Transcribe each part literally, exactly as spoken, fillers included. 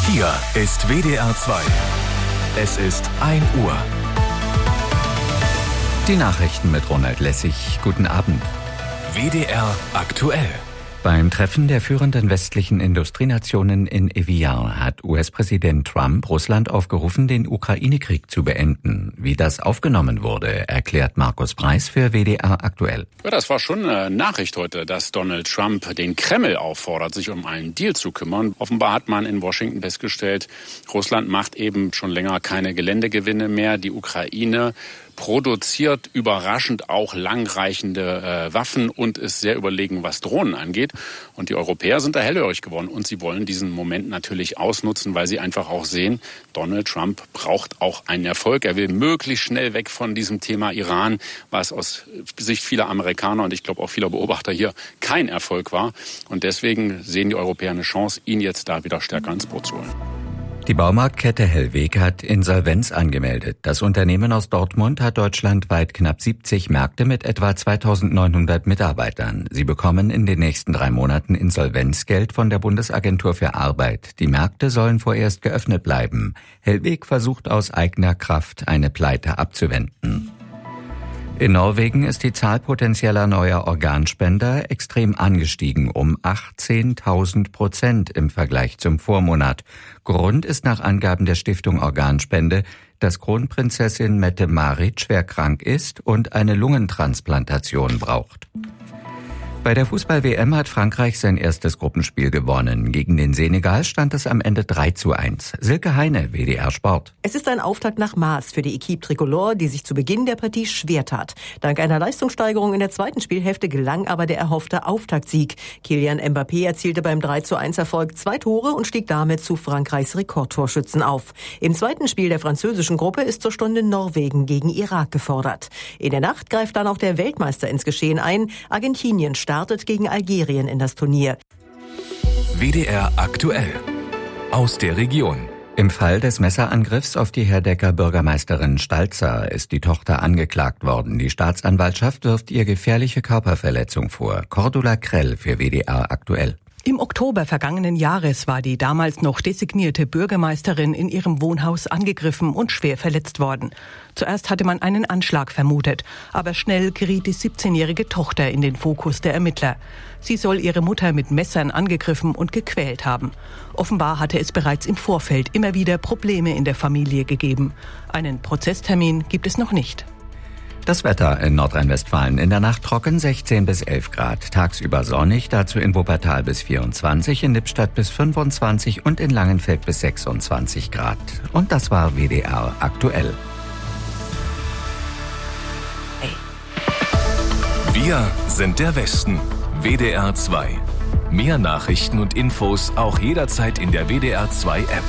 Hier ist W D R zwei. Es ist ein Uhr. Die Nachrichten mit Ronald Lessig. Guten Abend. W D R aktuell. Beim Treffen der führenden westlichen Industrienationen in Evian hat U S-Präsident Trump Russland aufgerufen, den Ukraine-Krieg zu beenden. Wie das aufgenommen wurde, erklärt Markus Preis für W D R aktuell. Ja, das war schon eine Nachricht heute, dass Donald Trump den Kreml auffordert, sich um einen Deal zu kümmern. Offenbar hat man in Washington festgestellt, Russland macht eben schon länger keine Geländegewinne mehr. Die Ukraine produziert überraschend auch langreichende äh, Waffen und ist sehr überlegen, was Drohnen angeht. Und die Europäer sind da hellhörig geworden. Und sie wollen diesen Moment natürlich ausnutzen, weil sie einfach auch sehen, Donald Trump braucht auch einen Erfolg. Er will möglichst schnell weg von diesem Thema Iran, was aus Sicht vieler Amerikaner und ich glaube auch vieler Beobachter hier kein Erfolg war. Und deswegen sehen die Europäer eine Chance, ihn jetzt da wieder stärker ins Boot zu holen. Die Baumarktkette Hellweg hat Insolvenz angemeldet. Das Unternehmen aus Dortmund hat deutschlandweit knapp siebzig Märkte mit etwa zweitausendneunhundert Mitarbeitern. Sie bekommen in den nächsten drei Monaten Insolvenzgeld von der Bundesagentur für Arbeit. Die Märkte sollen vorerst geöffnet bleiben. Hellweg versucht aus eigener Kraft, eine Pleite abzuwenden. In Norwegen ist die Zahl potenzieller neuer Organspender extrem angestiegen, um achtzehntausend Prozent im Vergleich zum Vormonat. Grund ist nach Angaben der Stiftung Organspende, dass Kronprinzessin Mette-Marit schwer krank ist und eine Lungentransplantation braucht. Bei der Fußball-W M hat Frankreich sein erstes Gruppenspiel gewonnen. Gegen den Senegal stand es am Ende drei zu eins. Silke Heine, W D R Sport. Es ist ein Auftakt nach Maß für die Equipe Tricolore, die sich zu Beginn der Partie schwer tat. Dank einer Leistungssteigerung in der zweiten Spielhälfte gelang aber der erhoffte Auftaktsieg. Kylian Mbappé erzielte beim drei zu eins Erfolg zwei Tore und stieg damit zu Frankreichs Rekordtorschützen auf. Im zweiten Spiel der französischen Gruppe ist zur Stunde Norwegen gegen Irak gefordert. In der Nacht greift dann auch der Weltmeister ins Geschehen ein. Argentinien startet gegen Algerien in das Turnier. W D R aktuell. Aus der Region. Im Fall des Messerangriffs auf die Herdecker Bürgermeisterin Stalzer ist die Tochter angeklagt worden. Die Staatsanwaltschaft wirft ihr gefährliche Körperverletzung vor. Cordula Krell für W D R aktuell. Im Oktober vergangenen Jahres war die damals noch designierte Bürgermeisterin in ihrem Wohnhaus angegriffen und schwer verletzt worden. Zuerst hatte man einen Anschlag vermutet, aber schnell geriet die siebzehnjährige Tochter in den Fokus der Ermittler. Sie soll ihre Mutter mit Messern angegriffen und gequält haben. Offenbar hatte es bereits im Vorfeld immer wieder Probleme in der Familie gegeben. Einen Prozesstermin gibt es noch nicht. Das Wetter in Nordrhein-Westfalen: in der Nacht trocken, sechzehn bis elf Grad. Tagsüber sonnig, dazu in Wuppertal bis vierundzwanzig, in Lippstadt bis fünfundzwanzig und in Langenfeld bis sechsundzwanzig Grad. Und das war W D R aktuell. Hey. Wir sind der Westen. W D R zwei. Mehr Nachrichten und Infos auch jederzeit in der W D R zwei App.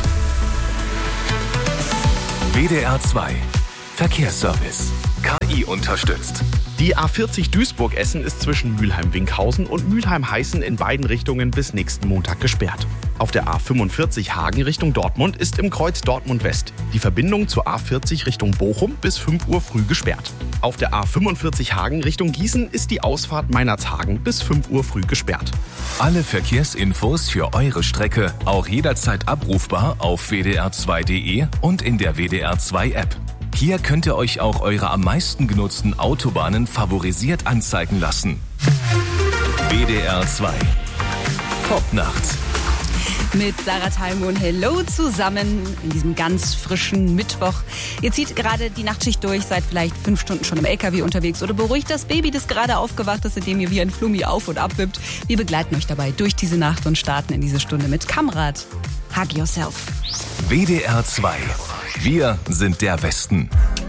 W D R zwei. Verkehrsservice. K I unterstützt. Die A vierzig Duisburg-Essen ist zwischen Mülheim-Winkhausen und Mülheim-Heißen in beiden Richtungen bis nächsten Montag gesperrt. Auf der A fünfundvierzig Hagen Richtung Dortmund ist im Kreuz Dortmund West die Verbindung zur A vierzig Richtung Bochum bis fünf Uhr früh gesperrt. Auf der A fünfundvierzig Hagen Richtung Gießen ist die Ausfahrt Meinerzhagen bis fünf Uhr früh gesperrt. Alle Verkehrsinfos für eure Strecke auch jederzeit abrufbar auf w d r zwei punkt d e und in der W D R zwei App. Hier könnt ihr euch auch eure am meisten genutzten Autobahnen favorisiert anzeigen lassen. W D R zwei. Popnacht. Mit Sarah Talmon, hello zusammen in diesem ganz frischen Mittwoch. Ihr zieht gerade die Nachtschicht durch, seid vielleicht fünf Stunden schon im L K W unterwegs oder beruhigt das Baby, das gerade aufgewacht ist, indem ihr wie ein Flummi auf- und abwippt. Wir begleiten euch dabei durch diese Nacht und starten in diese Stunde mit Kamrat. Hug yourself. W D R zwei. Wir sind der Westen.